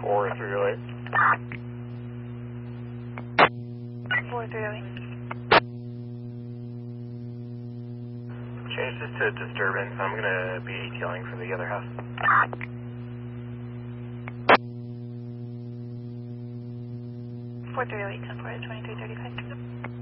4308. 4308. Change this to disturbance. I'm going to be ATLing from the other house. 4308, 10-4, 2335.